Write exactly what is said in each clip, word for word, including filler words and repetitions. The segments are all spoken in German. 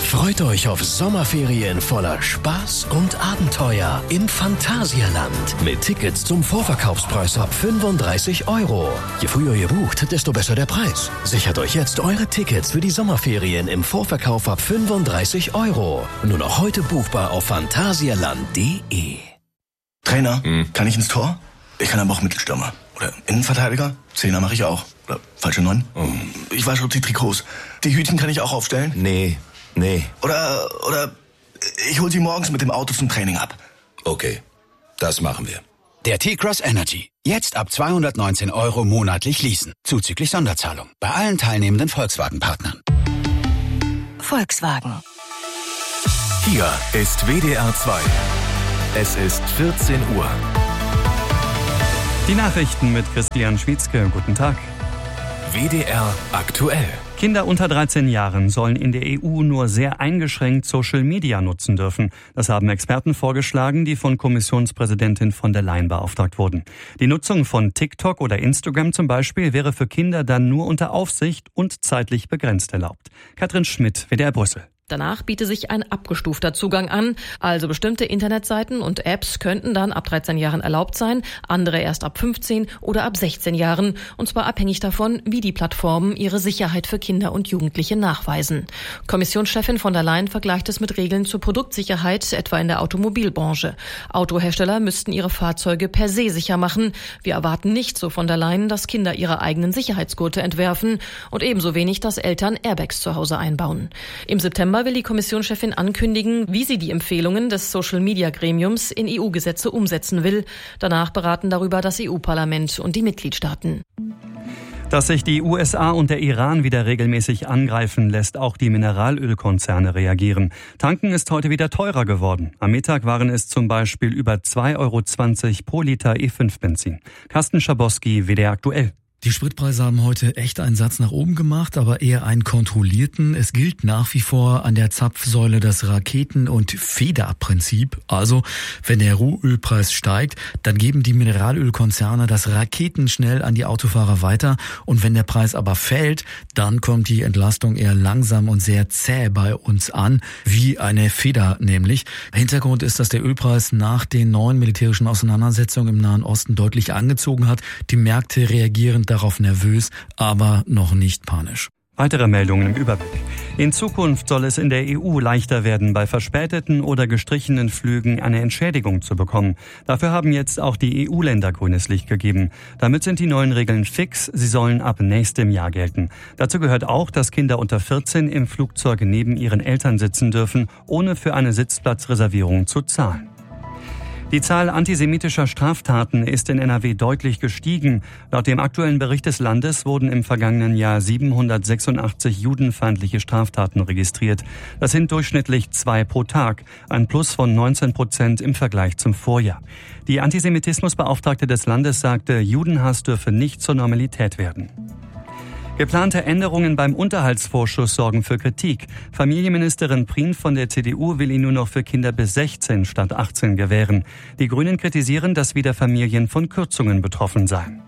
Freut euch auf Sommerferien voller Spaß und Abenteuer im Phantasialand. Mit Tickets zum Vorverkaufspreis ab fünfunddreißig Euro. Je früher ihr bucht, desto besser der Preis. Sichert euch jetzt eure Tickets für die Sommerferien im Vorverkauf ab fünfunddreißig Euro. Nur noch heute buchbar auf phantasialand punkt de. Trainer, hm. kann ich ins Tor? Ich kann aber auch Mittelstürmer. Oder Innenverteidiger? Zehner mache ich auch. Oder falsche Neun? Oh. Ich wasche die Trikots. Die Hütchen kann ich auch aufstellen? Nee, nee. Oder, oder ich hol sie morgens mit dem Auto zum Training ab. Okay, das machen wir. Der T-Cross Energy. Jetzt ab zweihundertneunzehn Euro monatlich leasen. Zuzüglich Sonderzahlung. Bei allen teilnehmenden Volkswagen-Partnern. Volkswagen. Hier ist W D R zwei. Es ist vierzehn Uhr. Die Nachrichten mit Christian Schwietzke. Guten Tag. W D R aktuell. Kinder unter dreizehn Jahren sollen in der E U nur sehr eingeschränkt Social Media nutzen dürfen. Das haben Experten vorgeschlagen, die von Kommissionspräsidentin von der Leyen beauftragt wurden. Die Nutzung von TikTok oder Instagram zum Beispiel wäre für Kinder dann nur unter Aufsicht und zeitlich begrenzt erlaubt. Katrin Schmidt, W D R Brüssel. Danach biete sich ein abgestufter Zugang an, also bestimmte Internetseiten und Apps könnten dann ab dreizehn Jahren erlaubt sein, andere erst ab fünfzehn oder ab sechzehn Jahren, und zwar abhängig davon, wie die Plattformen ihre Sicherheit für Kinder und Jugendliche nachweisen. Kommissionschefin von der Leyen vergleicht es mit Regeln zur Produktsicherheit, etwa in der Automobilbranche. Autohersteller müssten ihre Fahrzeuge per se sicher machen. Wir erwarten nicht, so von der Leyen, dass Kinder ihre eigenen Sicherheitsgurte entwerfen und ebenso wenig, dass Eltern Airbags zu Hause einbauen. Im September will die Kommissionschefin ankündigen, wie sie die Empfehlungen des Social-Media-Gremiums in E U-Gesetze umsetzen will. Danach beraten darüber das E U-Parlament und die Mitgliedstaaten. Dass sich die U S A und der Iran wieder regelmäßig angreifen, lässt auch die Mineralölkonzerne reagieren. Tanken ist heute wieder teurer geworden. Am Mittag waren es zum Beispiel über zwei Euro zwanzig pro Liter E fünf Benzin. Carsten Schabowski, W D R aktuell. Die Spritpreise haben heute echt einen Satz nach oben gemacht, aber eher einen kontrollierten. Es gilt nach wie vor an der Zapfsäule das Raketen- und Federabprinzip. Also, wenn der Rohölpreis steigt, dann geben die Mineralölkonzerne das raketenschnell an die Autofahrer weiter. Und wenn der Preis aber fällt, dann kommt die Entlastung eher langsam und sehr zäh bei uns an, wie eine Feder nämlich. Hintergrund ist, dass der Ölpreis nach den neuen militärischen Auseinandersetzungen im Nahen Osten deutlich angezogen hat. Die Märkte reagieren darauf nervös, aber noch nicht panisch. Weitere Meldungen im Überblick. In Zukunft soll es in der E U leichter werden, bei verspäteten oder gestrichenen Flügen eine Entschädigung zu bekommen. Dafür haben jetzt auch die E U-Länder grünes Licht gegeben. Damit sind die neuen Regeln fix. Sie sollen ab nächstem Jahr gelten. Dazu gehört auch, dass Kinder unter vierzehn im Flugzeug neben ihren Eltern sitzen dürfen, ohne für eine Sitzplatzreservierung zu zahlen. Die Zahl antisemitischer Straftaten ist in N R W deutlich gestiegen. Laut dem aktuellen Bericht des Landes wurden im vergangenen Jahr siebenhundertsechsundachtzig judenfeindliche Straftaten registriert. Das sind durchschnittlich zwei pro Tag, ein Plus von neunzehn Prozent im Vergleich zum Vorjahr. Die Antisemitismusbeauftragte des Landes sagte, Judenhass dürfe nicht zur Normalität werden. Geplante Änderungen beim Unterhaltsvorschuss sorgen für Kritik. Familienministerin Prien von der C D U will ihn nur noch für Kinder bis sechzehn statt achtzehn gewähren. Die Grünen kritisieren, dass wieder Familien von Kürzungen betroffen seien.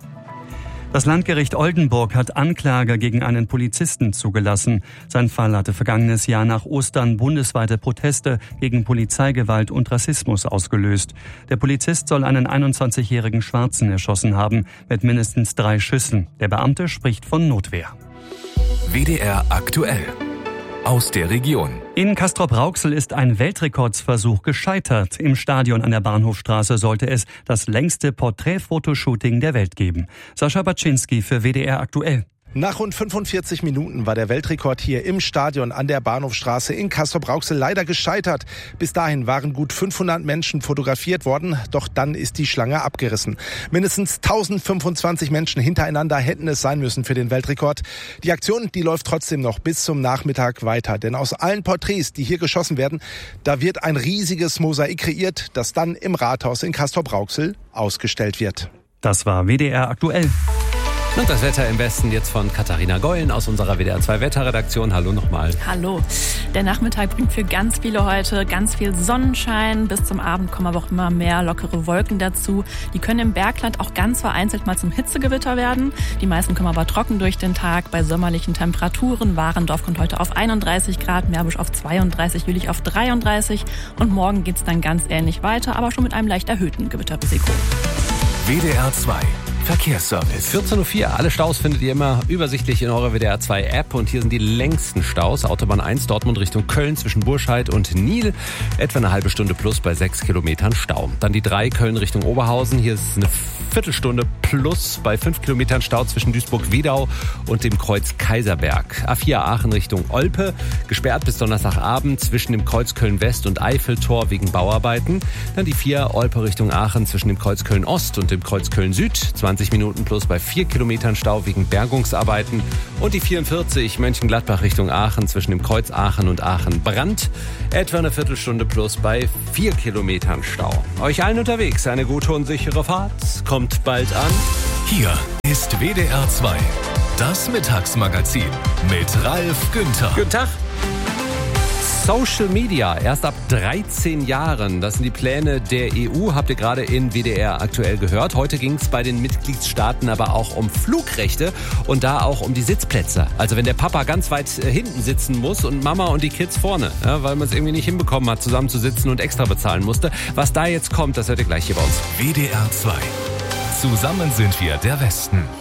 Das Landgericht Oldenburg hat Anklage gegen einen Polizisten zugelassen. Sein Fall hatte vergangenes Jahr nach Ostern bundesweite Proteste gegen Polizeigewalt und Rassismus ausgelöst. Der Polizist soll einen einundzwanzigjährigen Schwarzen erschossen haben, mit mindestens drei Schüssen. Der Beamte spricht von Notwehr. W D R aktuell. Aus der Region. In Castrop-Rauxel ist ein Weltrekordsversuch gescheitert. Im Stadion an der Bahnhofstraße sollte es das längste Porträtfotoshooting der Welt geben. Sascha Baczynski für W D R aktuell. Nach rund fünfundvierzig Minuten war der Weltrekord hier im Stadion an der Bahnhofstraße in Castrop-Rauxel leider gescheitert. Bis dahin waren gut fünfhundert Menschen fotografiert worden, doch dann ist die Schlange abgerissen. Mindestens tausendfünfundzwanzig Menschen hintereinander hätten es sein müssen für den Weltrekord. Die Aktion, die läuft trotzdem noch bis zum Nachmittag weiter, denn aus allen Porträts, die hier geschossen werden, da wird ein riesiges Mosaik kreiert, das dann im Rathaus in Castrop-Rauxel ausgestellt wird. Das war W D R aktuell. Und das Wetter im Westen jetzt von Katharina Gollen aus unserer W D R zwei Wetterredaktion. Hallo nochmal. Hallo. Der Nachmittag bringt für ganz viele heute ganz viel Sonnenschein. Bis zum Abend kommen aber auch immer mehr lockere Wolken dazu. Die können im Bergland auch ganz vereinzelt mal zum Hitzegewitter werden. Die meisten kommen aber trocken durch den Tag. Bei sommerlichen Temperaturen. Warendorf kommt heute auf einunddreißig Grad, Meerbusch auf zweiunddreißig, Jülich auf dreiunddreißig. Und morgen geht's dann ganz ähnlich weiter, aber schon mit einem leicht erhöhten Gewitterrisiko. W D R zwei Verkehrsservice. vierzehn Uhr vier, alle Staus findet ihr immer übersichtlich in eurer W D R zwei App. Und hier sind die längsten Staus. Autobahn eins, Dortmund Richtung Köln zwischen Burscheid und Nil. Etwa eine halbe Stunde plus bei sechs Kilometern Stau. Dann die drei, Köln Richtung Oberhausen. Hier ist eine Viertelstunde plus bei fünf Kilometern Stau zwischen Duisburg-Wedau und dem Kreuz Kaiserberg. A vier Aachen Richtung Olpe. Gesperrt bis Donnerstagabend zwischen dem Kreuz Köln-West und Eiffeltor wegen Bauarbeiten. Dann die vier Olpe Richtung Aachen zwischen dem Kreuz Köln-Ost und dem Kreuz Köln-Süd. zwanzig Minuten plus bei vier Kilometern Stau wegen Bergungsarbeiten. Und die vierundvierzig Mönchengladbach Richtung Aachen zwischen dem Kreuz Aachen und Aachen-Brand. Etwa eine Viertelstunde plus bei vier Kilometern Stau. Euch allen unterwegs eine gute und sichere Fahrt. Kommt bald an. Hier ist W D R zwei, das Mittagsmagazin mit Ralf Günther. Guten Tag. Social Media, erst ab dreizehn Jahren. Das sind die Pläne der E U, habt ihr gerade in W D R aktuell gehört. Heute ging es bei den Mitgliedstaaten aber auch um Flugrechte und da auch um die Sitzplätze. Also wenn der Papa ganz weit hinten sitzen muss und Mama und die Kids vorne, ja, weil man es irgendwie nicht hinbekommen hat, zusammen zu sitzen und extra bezahlen musste. Was da jetzt kommt, das hört ihr gleich hier bei uns. W D R zwei. Zusammen sind wir der Westen.